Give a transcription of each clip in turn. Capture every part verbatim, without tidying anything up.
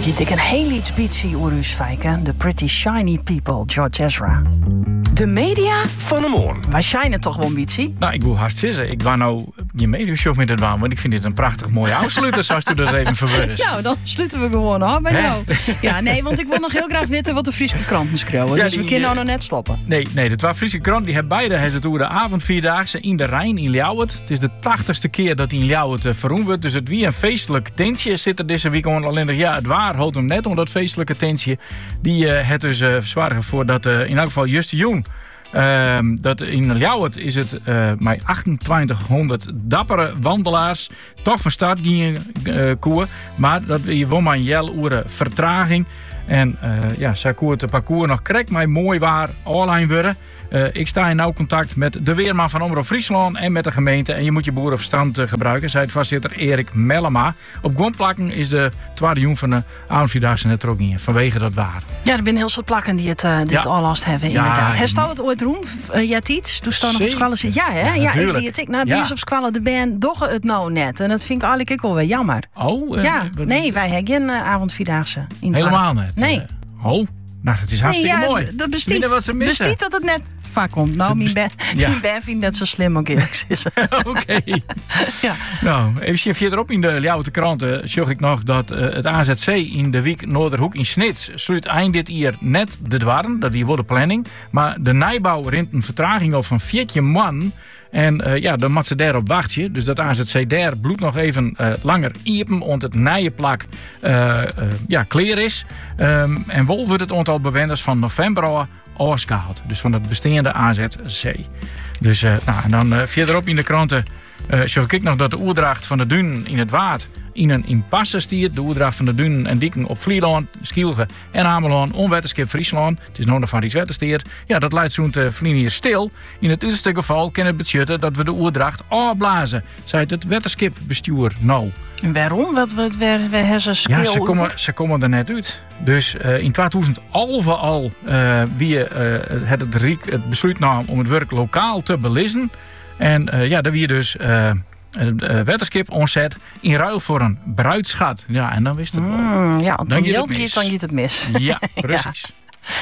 Giet ik een heel iets bietsie oerus feiken. The Pretty Shiny People, George Ezra. De media van de morgen. Wij shinen toch wel een bietsie? Nou, ik wil haast zeggen. Ik wou nou je mediashow met het waan, want ik vind dit een prachtig mooie afsluiter, zoals u dat even verwurst. Ja, dan sluiten we gewoon af bij Hè? jou. Ja, nee, want ik wil nog heel graag weten wat de Friese kranten schreeuwen. Ja, dus die- we kunnen nou nog net stoppen. Nee, nee, de twee Friese krant die hebben beide het over de avondvierdaagse in de Rijn in Ljouwert. Het is de tachtigste keer dat die in Ljouwert uh, verroemd wordt. Dus het wie een feestelijk tentje zit er deze week gewoon alleen nog. Ja, het waar houdt hem net om dat feestelijke tentje. Die uh, het dus uh, verzwaardigen voor dat uh, in elk geval Juste Joen. Uh, dat in Ljouwert is het uh, met achtentwintighonderd dappere wandelaars toch van start gingen uh, koer. Maar dat je won maar een jel uren vertraging. En uh, ja, zij koert het parcours nog krek, maar mooi waar online worden. Uh, ik sta in nauw contact met de weerman van Omroep Friesland en met de gemeente. En je moet je boerenverstand uh, gebruiken, zei het voorzitter Erik Mellema. Op Gwonplakken is de tweede joen van de avondvierdaagse net er ook niet, vanwege dat waar. Ja, er zijn heel veel plakken die het, uh, die Ja. het al last hebben, Ja, inderdaad. ja. Hij staat het ooit roen, uh, ja, iets. Toen staan nog op Zeker. squallen zit. Ja, hè? Ja, Ja, ik natuurlijk. die het ik naar Ja. biers op squallen de band doch het nou net. En dat vind ik eigenlijk ook wel weer jammer. Oh, uh, Ja, wat nee, is- wij hebben geen uh, avondvierdaagse in het helemaal park. net. Nee. Uh, oh, nou, het is hartstikke nee, ja, mooi. d- Dat Weet bestiet, je wat ze missen? bestiet dat het net vaak komt. Nou, mijn ben, ja. mijn ben vindt net zo slim ook eerlijk gezegd. Oké. Ja. Nou, even verderop in de Ljouwerte kranten zag ik nog dat uh, het A Z C in de week Noorderhoek in Snits sluit eind dit jaar net de dwarren. Dat die wordt de planning. Maar de nijbouw rint een vertraging op van veertien man. En uh, ja, dan moet ze daarop wachten. Dus dat A Z C daar bloedt nog even uh, langer iepen, ont het nijenplak uh, uh, ja, clear is. Um, en wol wordt het aantal bewoners van november al afschaald. Dus van het bestaande A Z C. Dus uh, nou, en dan uh, verderop in de kranten uh, zag ik nog dat de oerdracht van de duinen in het waard in een impasse stiert. De oerdracht van de duinen en dieken op Vlieland, Schielge en Ameland, onwetterskip Friesland. Het is nog nog van Rijkswettersteert. Ja, dat leidt zo'n te hier stil. In het uiterste geval kan het betutten dat we de oerdracht afblazen, zei het wetterskipbestuur nou. En waarom? Wat, wat, waar, waar hebben ze skill? Ja, ze komen, ze komen er net uit. Dus uh, in tweeduizend elf al uh, wie uh, het, het, Riek het besluit nam om het werk lokaal te belissen. En uh, ja, daar wie dus uh, het uh, wetterskip ontzet in ruil voor een bruidschat. Ja, en dan wist het wel. Mm, ja, Dan dan gaat het jelp je mis. het, dan gaat het mis. Ja, precies.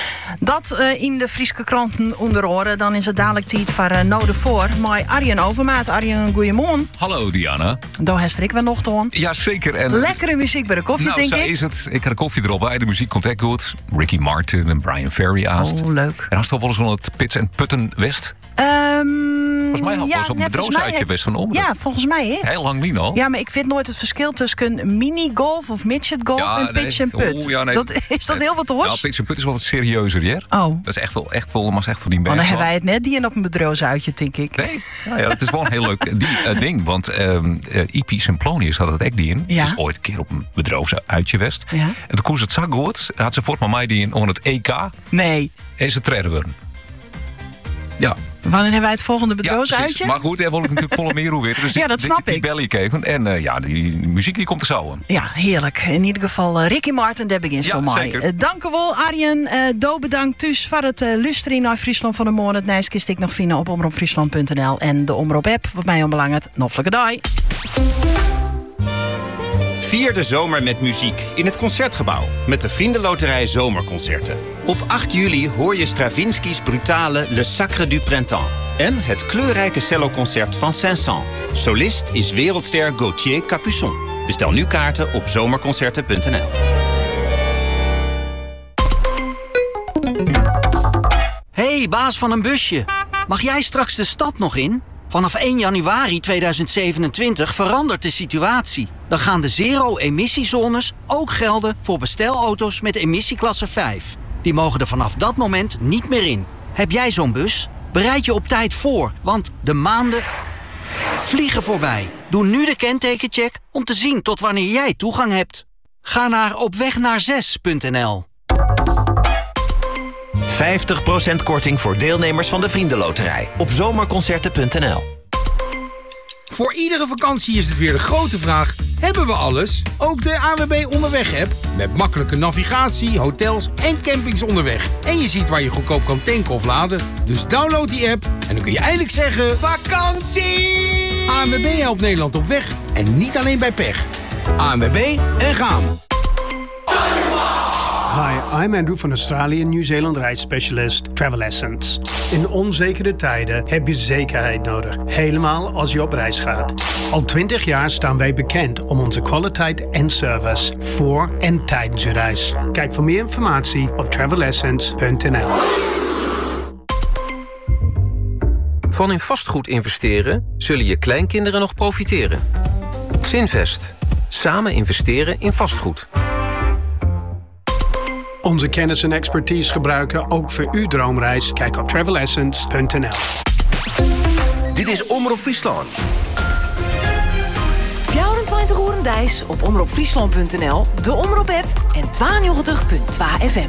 Dat uh, in de Friese kranten onder oren. Dan is het dadelijk tijd voor uh, Node voor. Maar Arjen Overmaat. Arjen, goeiemorgen. Hallo Diana. Daar heeft ik wel nog te horen. Ja, zeker. En Lekkere muziek bij de koffie, nou, denk zo ik. is het. Ik heb de koffie erop bij. De muziek komt echt goed. Ricky Martin en Brian Ferry aast. Oh, leuk. En hast toch wel eens van het Pits en Putten West? Um, Volgens mij had ja, was op nee, een volgens bedrijfsuitje mij- West van Ommen. Ja, volgens mij, hè? Heel lang niet al. Ja, maar ik vind nooit het verschil tussen mini-golf of midget-golf Ja, en nee. pitch en put. Oeh, ja, nee. dat, is dat heel wat te horen? Nou, Pits en Put is wel wat serieuzer, hè? Oh, Dat is echt wel, echt wel, maar echt voor die maar dan berg. hebben wij het net die en op een bedrijfsuitje, denk ik. Nee, nou ja, dat is wel een heel leuk die, uh, ding. Want um, uh, I P Simplonius had het ook die in. Ja. Dus ooit een keer op een bedrijfsuitje West. Ja. En toen koos het zo goed. Had ze voort met mij die in onder het E K. Nee. En ze treden worden. Ja. Wanneer hebben wij het volgende Ja, bedrijfsuitje? precies. Maar goed, daar wil ik natuurlijk volle meer hoe weten. Dus Ja, dat die, snap die, ik. Die bel ik even. En uh, ja, die, die muziek die komt er zo aan. Ja, heerlijk. In ieder geval uh, Ricky Martin, daar begint Ja, het mooi. zeker. Uh, dank u wel, Arjen. Uh, Do bedankt dus voor het uh, luisteren naar Friesland van de Morgen. Het Nijs kist ik nog vinden op omroepfriesland punt n l en de Omroep-app. Wat mij onbelangrijk. Noffelijke dag. Vier de zomer met muziek in het Concertgebouw met de Vriendenloterij Zomerconcerten. Op acht juli hoor je Stravinsky's brutale Le Sacre du Printemps en het kleurrijke celloconcert van Saint-Saëns. Solist is wereldster Gauthier Capuçon. Bestel nu kaarten op zomerconcerten punt n l. Hey, baas van een busje. Mag jij straks de stad nog in? Vanaf één januari tweeduizend zevenentwintig verandert de situatie. Dan gaan de zero-emissiezones ook gelden voor bestelauto's met emissieklasse vijf. Die mogen er vanaf dat moment niet meer in. Heb jij zo'n bus? Bereid je op tijd voor, want de maanden vliegen voorbij. Doe nu de kentekencheck om te zien tot wanneer jij toegang hebt. Ga naar opwegnaar6 punt n l. vijftig procent korting voor deelnemers van de Vriendenloterij op zomerconcerten punt n l. Voor iedere vakantie is het weer de grote vraag: hebben we alles? Ook de A W B Onderweg-app. Met makkelijke navigatie, hotels en campings onderweg. En je ziet waar je goedkoop kan tanken of laden. Dus download die app en dan kun je eindelijk zeggen: vakantie! A W B helpt Nederland op weg. En niet alleen bij pech. A W B en gaan. Hi, I'm Andrew van Australië Nieuw-Zeeland reisspecialist Travel Essence. In onzekere tijden heb je zekerheid nodig, helemaal als je op reis gaat. Al twintig jaar staan wij bekend om onze kwaliteit en service voor en tijdens je reis. Kijk voor meer informatie op travel essence punt n l. Van in vastgoed investeren zullen je kleinkinderen nog profiteren. Zinvest. Samen investeren in vastgoed. Onze kennis en expertise gebruiken ook voor uw droomreis. Kijk op travel essence punt n l. Dit is Omroep Friesland. vierentwintig uur een dijs op omroep friesland punt n l, de Omroep-app en tweeënnegentig punt twee F M.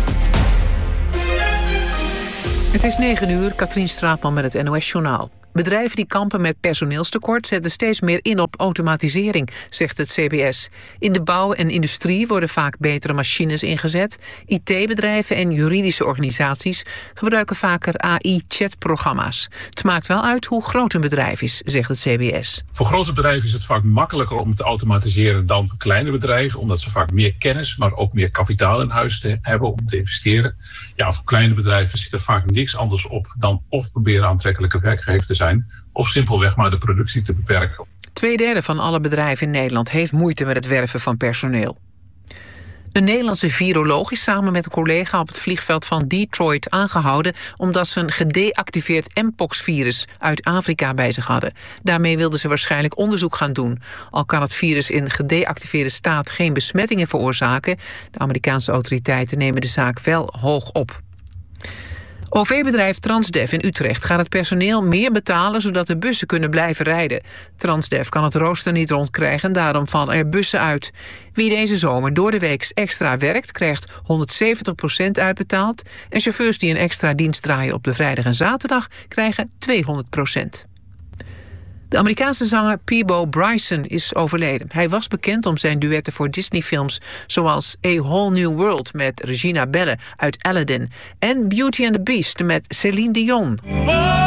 Het is negen uur, Katrien Straatman met het N O S-journaal. Bedrijven die kampen met personeelstekort zetten steeds meer in op automatisering, zegt het C B S. In de bouw en industrie worden vaak betere machines ingezet. I T-bedrijven en juridische organisaties gebruiken vaker A I-chatprogramma's. Het maakt wel uit hoe groot een bedrijf is, zegt het C B S. Voor grote bedrijven is het vaak makkelijker om te automatiseren dan voor kleine bedrijven, omdat ze vaak meer kennis, maar ook meer kapitaal in huis te hebben om te investeren. Ja, voor kleine bedrijven zit er vaak niks anders op dan of proberen aantrekkelijke werkgever te zijn, of simpelweg maar de productie te beperken. Tweederde van alle bedrijven in Nederland heeft moeite met het werven van personeel. Een Nederlandse viroloog is samen met een collega op het vliegveld van Detroit aangehouden omdat ze een gedeactiveerd mpox-virus uit Afrika bij zich hadden. Daarmee wilden ze waarschijnlijk onderzoek gaan doen. Al kan het virus in gedeactiveerde staat geen besmettingen veroorzaken, de Amerikaanse autoriteiten nemen de zaak wel hoog op. O V-bedrijf Transdev in Utrecht gaat het personeel meer betalen zodat de bussen kunnen blijven rijden. Transdev kan het rooster niet rondkrijgen en daarom vallen er bussen uit. Wie deze zomer door de week extra werkt, krijgt honderdzeventig procent uitbetaald. En chauffeurs die een extra dienst draaien op de vrijdag en zaterdag krijgen tweehonderd procent. De Amerikaanse zanger Peabo Bryson is overleden. Hij was bekend om zijn duetten voor Disney-films zoals A Whole New World met Regina Belle uit Aladdin en Beauty and the Beast met Celine Dion.